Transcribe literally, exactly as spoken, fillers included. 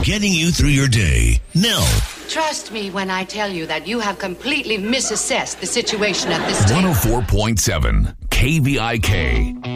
getting you through your day. Nell. Trust me when I tell you that you have completely misassessed the situation at this time. one oh four point seven K V I K.